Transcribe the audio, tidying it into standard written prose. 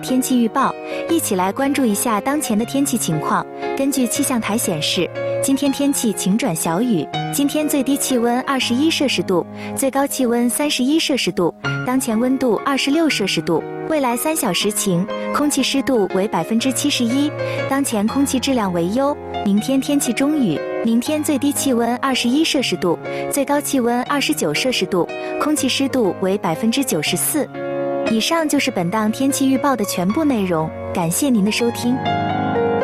天气预报，一起来关注一下当前的天气情况。根据气象台显示，今天天气晴转小雨，今天最低气温21摄氏度，最高气温31摄氏度，当前温度26摄氏度。未来3小时晴，空气湿度为71%，当前空气质量为优。明天天气中雨，明天最低气温21摄氏度，最高气温29摄氏度，空气湿度为94%。以上就是本档天气预报的全部内容，感谢您的收听。